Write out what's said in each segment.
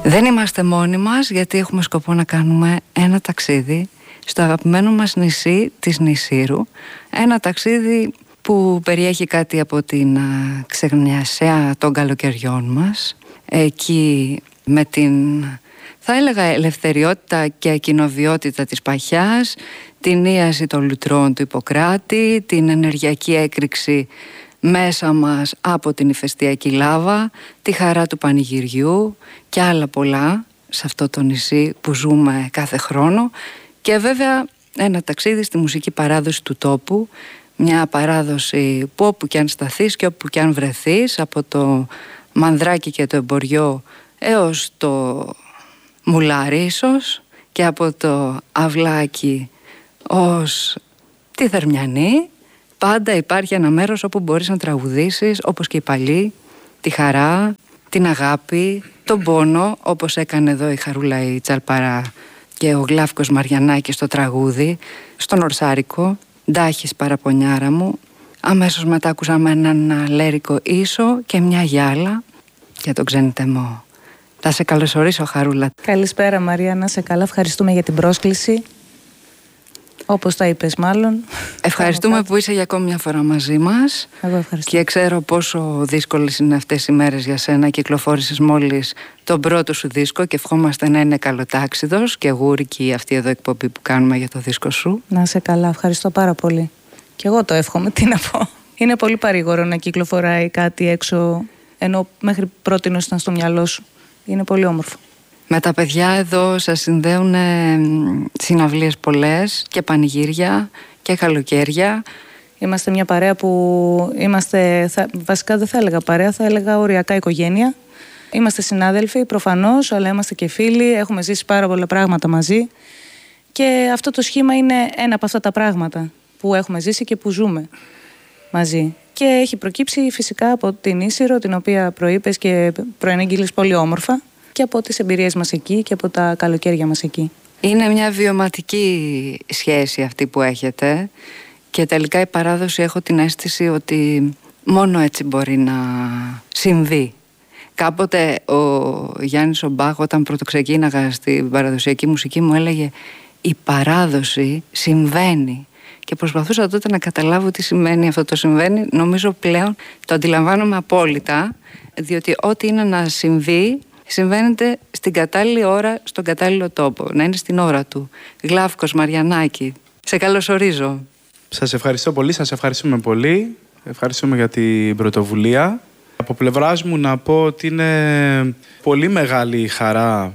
Δεν είμαστε μόνοι μας, γιατί έχουμε σκοπό να κάνουμε ένα ταξίδι στο αγαπημένο μας νησί της Νησήρου. Ένα ταξίδι που περιέχει κάτι από την ξεγνιασέα των καλοκαιριών μας. Εκεί με την, θα έλεγα, ελευθεριότητα και κοινοβιότητα της παχιάς, την ίαση των λουτρών του Ιπποκράτη, την ενεργειακή έκρηξη μέσα μας από την ηφαιστειακή λάβα, τη χαρά του πανηγυριού και άλλα πολλά σε αυτό το νησί που ζούμε κάθε χρόνο. Και βέβαια ένα ταξίδι στη μουσική παράδοση του τόπου, μια παράδοση που όπου και αν σταθείς και όπου και αν βρεθείς, από το Μανδράκι και το Εμποριό έως το Μουλάρι ίσως, και από το Αυλάκι ως τη Θερμιανή, πάντα υπάρχει ένα μέρος όπου μπορείς να τραγουδήσεις, όπως και οι παλιοί, τη χαρά, την αγάπη, τον πόνο, όπως έκανε εδώ η Χαρούλα η Τσαλπαρά και ο Γλάφκος Μαριανάκης στο τραγούδι, στον Ορσάρικο, Ντάχης παραπονιάρα μου. Αμέσως μετά ακούσαμε έναν λέρικο ίσο και μια γυάλα για τον ξενιτεμό. Θα σε καλωσορίσω, Χαρούλα. Καλησπέρα, Μαρία, να σε καλά. Ευχαριστούμε για την πρόσκληση. Όπως τα είπες μάλλον. Ευχαριστούμε που είσαι για ακόμη μια φορά μαζί μας. Εγώ ευχαριστώ. Και ξέρω πόσο δύσκολες είναι αυτές οι μέρες για σένα. Κυκλοφόρησες μόλις τον πρώτο σου δίσκο και ευχόμαστε να είναι καλοτάξιδος και γούρικη αυτή εδώ εκπομπή που κάνουμε για το δίσκο σου. Να σε καλά, ευχαριστώ πάρα πολύ. Και εγώ το εύχομαι, τι να πω. Είναι πολύ παρήγορο να κυκλοφοράει κάτι έξω, ενώ μέχρι πρότινος ήταν στο μυαλό σου. Είναι πολύ όμορφο. Με τα παιδιά εδώ σας συνδέουν συναυλίες πολλές και πανηγύρια και καλοκαίρια. Είμαστε μια παρέα που βασικά δεν θα έλεγα παρέα, θα έλεγα οριακά οικογένεια. Είμαστε συνάδελφοι προφανώς, αλλά είμαστε και φίλοι, έχουμε ζήσει πάρα πολλά πράγματα μαζί και αυτό το σχήμα είναι ένα από αυτά τα πράγματα που έχουμε ζήσει και που ζούμε μαζί. Και έχει προκύψει φυσικά από την Ίσυρο, την οποία προείπες και προενεγγύλεις πολύ όμορφα, και από τις εμπειρίες μας εκεί και από τα καλοκαίρια μας εκεί. Είναι μια βιωματική σχέση αυτή που έχετε και τελικά η παράδοση, έχω την αίσθηση ότι μόνο έτσι μπορεί να συμβεί. Κάποτε ο Γιάννης ο Μπάχ, όταν πρωτοξεκίναγα στην παραδοσιακή μουσική, μου έλεγε «Η παράδοση συμβαίνει». Και προσπαθούσα τότε να καταλάβω τι σημαίνει αυτό το συμβαίνει. Νομίζω πλέον το αντιλαμβάνομαι απόλυτα, διότι ό,τι είναι να συμβεί, συμβαίνεται στην κατάλληλη ώρα, στον κατάλληλο τόπο. Να είναι στην ώρα του. Γλάφκος Μαριανάκη, σε καλωσορίζω. Σας ευχαριστώ πολύ, σας ευχαριστούμε πολύ. Ευχαριστούμε για την πρωτοβουλία. Από πλευράς μου να πω ότι είναι πολύ μεγάλη χαρά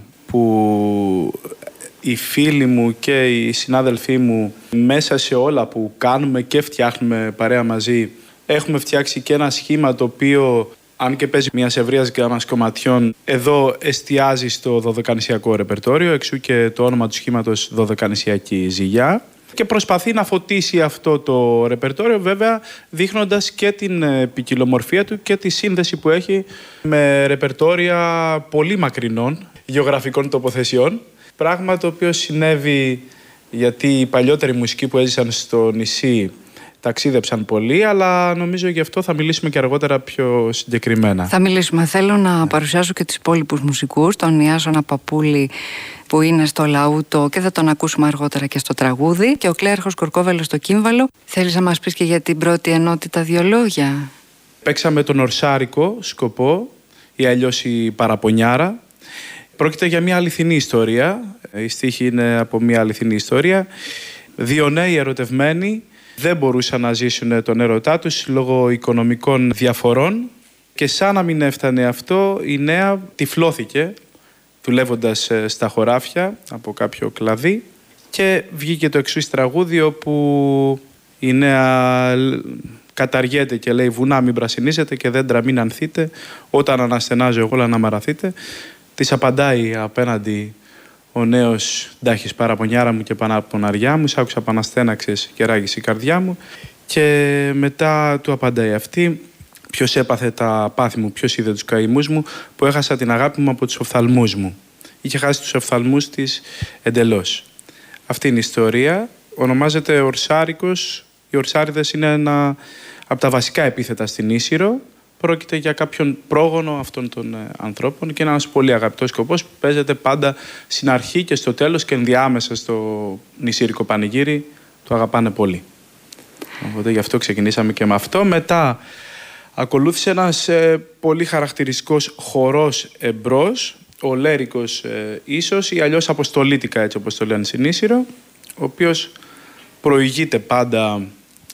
που οι φίλοι μου και οι συνάδελφοί μου μέσα σε όλα που κάνουμε και φτιάχνουμε παρέα μαζί, έχουμε φτιάξει και ένα σχήμα το οποίο, αν και παίζει μια ευρείας γκάμας κομματιών, εδώ εστιάζει στο δωδεκανησιακό ρεπερτόριο, εξού και το όνομα του σχήματος Δωδεκανησιακή Ζυγιά. Και προσπαθεί να φωτίσει αυτό το ρεπερτόριο, βέβαια δείχνοντας και την ποικιλομορφία του και τη σύνδεση που έχει με ρεπερτόρια πολύ μακρινών γεωγραφικών τοποθεσιών. Πράγμα το οποίο συνέβη γιατί οι παλιότεροι μουσικοί που έζησαν στο νησί ταξίδεψαν πολύ, αλλά νομίζω γι' αυτό θα μιλήσουμε και αργότερα πιο συγκεκριμένα. Θα μιλήσουμε. Θέλω να παρουσιάσω και τους υπόλοιπους μουσικούς, τον Ιάσονα Παπούλη που είναι στο λαούτο και θα τον ακούσουμε αργότερα και στο τραγούδι, και ο Κλέαρχος Κορκόβελος στο κύμβαλο. Θέλεις να μας πεις και για την πρώτη ενότητα δύο λόγια? Παίξαμε τον Ορσάρικο σκοπό ή αλλιώς η Παραπονιάρα. Πρόκειται για μια αληθινή ιστορία. Η στίχη είναι από μια αληθινή ιστορία. Δύο νέοι ερωτευμένοι δεν μπορούσαν να ζήσουν τον έρωτά τους λόγω οικονομικών διαφορών και σαν να μην έφτανε αυτό, η νέα τυφλώθηκε δουλεύοντας στα χωράφια από κάποιο κλαδί και βγήκε το εξής τραγούδι όπου η νέα καταργέται και λέει «Βουνά μην πρασινίζετε και δέντρα μην ανθείτε, όταν αναστενάζω όλα να μαραθείτε». Της απαντάει απέναντι ο νέος «Ντάχης παραπονιάρα μου και παναποναριά μου, σ' άκουσα παναστέναξες και ράγισε η καρδιά μου». Και μετά του απαντάει αυτή «Ποιος έπαθε τα πάθη μου, ποιος είδε τους καημούς μου, που έχασα την αγάπη μου από τους οφθαλμούς μου». Είχε χάσει τους οφθαλμούς της εντελώς. Αυτή είναι η ιστορία. Ονομάζεται Ορσάρικος. Οι Ορσάριδες είναι ένα από τα βασικά επίθετα στην Ίσυρο. πρόκειται για κάποιον πρόγονο αυτών των ανθρώπων και είναι ένας πολύ αγαπητός σκοπός που παίζεται πάντα στην αρχή και στο τέλος και ενδιάμεσα στο νησίρικο πανηγύρι. Το αγαπάνε πολύ. Οπότε γι' αυτό ξεκινήσαμε και με αυτό. Μετά ακολούθησε ένας πολύ χαρακτηριστικός χορός εμπρός, ο Λέρικος ίσως ή αλλιώς Αποστολίτικα, έτσι όπως το λένε στην Ίσυρο, ο οποίος προηγείται πάντα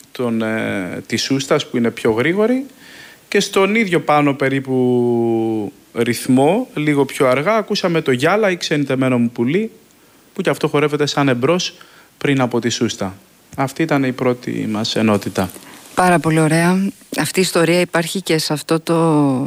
της σούστας που είναι πιο γρήγορη και στον ίδιο πάνω περίπου ρυθμό, λίγο πιο αργά, ακούσαμε το Γιάλα ή Ξενιτεμένο μου πουλί, που και αυτό χορεύεται σαν εμπρός πριν από τη σούστα. Αυτή ήταν η πρώτη μας ενότητα. Πάρα πολύ ωραία. Αυτή η ιστορία υπάρχει και σε αυτό το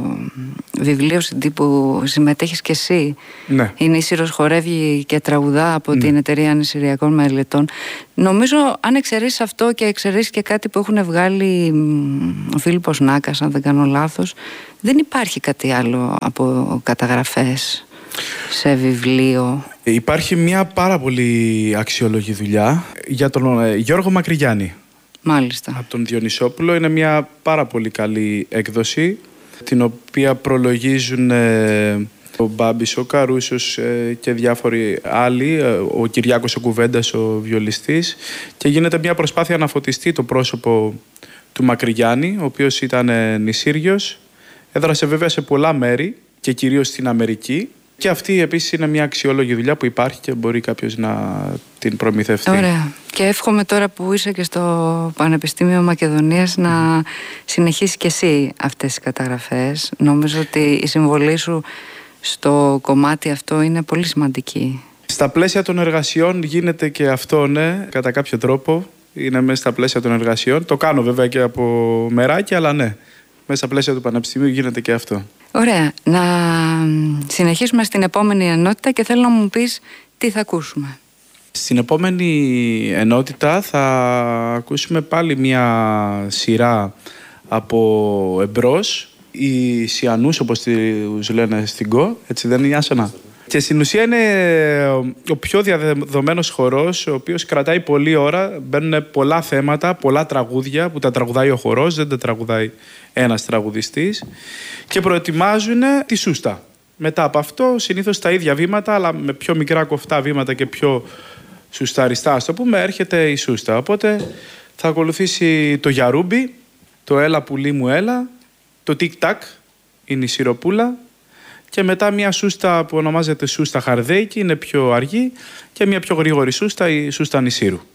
βιβλίο CD που συμμετέχεις και εσύ. Ναι. Η Νήσυρος χορεύει και τραγουδά από την Εταιρεία Νησυριακών Μελετών. Νομίζω, αν εξαιρέσεις αυτό και εξαιρέσεις και κάτι που έχουν βγάλει ο Φίλιππος Νάκας, αν δεν κάνω λάθος, δεν υπάρχει κάτι άλλο από καταγραφές σε βιβλίο. Υπάρχει μια πάρα πολύ αξιόλογη δουλειά για τον Γιώργο Μακρυγιάννη. Μάλιστα. Από τον Διονυσόπουλο. Είναι μια πάρα πολύ καλή έκδοση, την οποία προλογίζουν ο Μπάμπης, ο Καρούσος και διάφοροι άλλοι, ο Κυριάκος ο Κουβέντας, ο βιολιστής, και γίνεται μια προσπάθεια να φωτιστεί το πρόσωπο του Μακρυγιάννη, ο οποίος ήταν νησίριος, έδρασε βέβαια σε πολλά μέρη και κυρίως στην Αμερική. Και αυτή επίσης είναι μια αξιόλογη δουλειά που υπάρχει και μπορεί κάποιος να την προμηθευτεί. Ωραία. Και εύχομαι τώρα που είσαι και στο Πανεπιστήμιο Μακεδονίας να συνεχίσεις και εσύ αυτές τις καταγραφές. Νομίζω ότι η συμβολή σου στο κομμάτι αυτό είναι πολύ σημαντική. Στα πλαίσια των εργασιών γίνεται και αυτό, ναι, κατά κάποιο τρόπο. Είναι μέσα στα πλαίσια των εργασιών. Το κάνω βέβαια και από μεράκι, αλλά ναι. Μέσα στα πλαίσια του Πανεπιστημίου γίνεται και αυτό. Ωραία. Να συνεχίσουμε στην επόμενη ενότητα και θέλω να μου πεις τι θα ακούσουμε. Στην επόμενη ενότητα θα ακούσουμε πάλι μια σειρά από εμπρός, οι Σιανούς όπως τους λένε στην ΚΟ, έτσι δεν είναι, Ιάσονα? Και στην ουσία είναι ο πιο διαδεδομένος χορός, ο οποίος κρατάει πολλή ώρα, μπαίνουν πολλά θέματα, πολλά τραγούδια που τα τραγουδάει ο χορός, δεν τα τραγουδάει ένας τραγουδιστής, και προετοιμάζουν τη σούστα. Μετά από αυτό συνήθως τα ίδια βήματα, αλλά με πιο μικρά κοφτά βήματα και πιο σουσταριστά, ας το πούμε, έρχεται η σούστα. Οπότε θα ακολουθήσει το γιαρούμπι, το έλα πουλί μου έλα, το τικ-τακ, η νησιροπούλα, και μετά μια σούστα που ονομάζεται σούστα χαρδέικη, είναι πιο αργή, και μια πιο γρήγορη σούστα, η σούστα νησίρου.